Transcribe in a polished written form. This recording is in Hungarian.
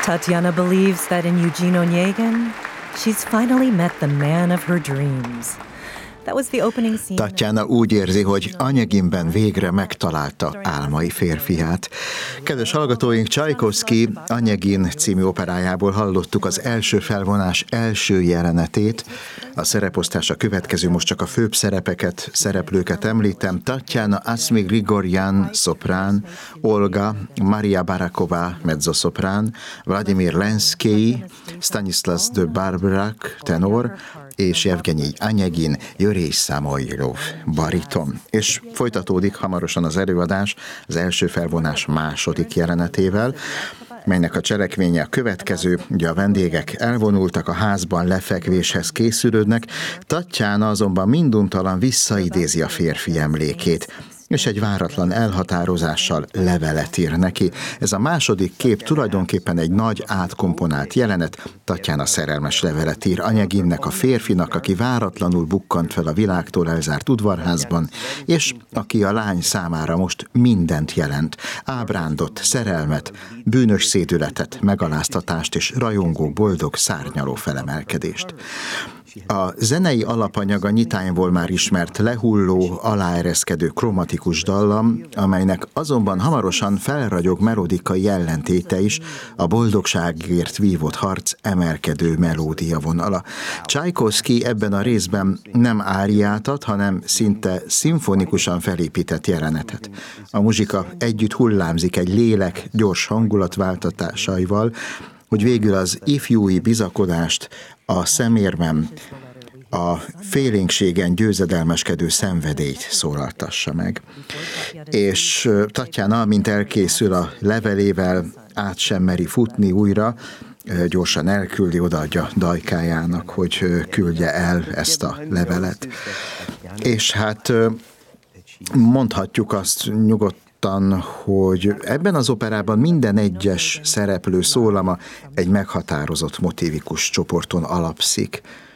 Tatiana believes that in Eugene Onegin, she's finally met the man of her dreams. Tatiana úgy érzi, hogy Onyeginben végre megtalálta álmai férfiát. Kedves hallgatóink, Csajkovszky Onyegin című operájából hallottuk az első felvonás első jelenetét. A szereposztás a következő, most csak a főbb szereplőket említem. Tatiana Asmik-Grigoryan, szoprán, Olga, Maria Barakova, mezzoszoprán, Vladimir Lenszkij, Stanislas de Barberak, tenor, és Evgenyi Onyegin, Jurij Szamoilov, bariton. És folytatódik hamarosan az előadás az első felvonás második jelenetével, melynek a cselekménye a következő, ugye a vendégek elvonultak, a házban lefekvéshez készülődnek, Tatjana azonban minduntalan visszaidézi a férfi emlékét, és egy váratlan elhatározással levelet ír neki. Ez a második kép tulajdonképpen egy nagy átkomponált jelenet. Tatjana szerelmes levelet ír Onyeginnek, a férfinak, aki váratlanul bukkant fel a világtól elzárt udvarházban, és aki a lány számára most mindent jelent. Ábrándot, szerelmet, bűnös szédületet, megaláztatást és rajongó, boldog, szárnyaló felemelkedést. A zenei alapanyaga nyitányból már ismert lehulló, aláereszkedő kromatikus dallam, amelynek azonban hamarosan felragyog melodikai ellentéte is, a boldogságért vívott harc emelkedő melódia vonala. Csajkovszky ebben a részben nem áriát ad, hanem szinte szimfonikusan felépített jelenetet. A muzsika együtt hullámzik egy lélek gyors hangulatváltatásaival, hogy végül az ifjúi bizakodást a szemérmem, a félénkségen győzedelmeskedő szenvedélyt szólaltassa meg. És Tatjana, mint elkészül a levelével, át sem meri futni újra, gyorsan elküldi, odaadja dajkájának, hogy küldje el ezt a levelet. És hát mondhatjuk azt nyugodtan, hogy ebben az operában minden egyes szereplő szólama egy meghatározott motívikus csoporton alapszik.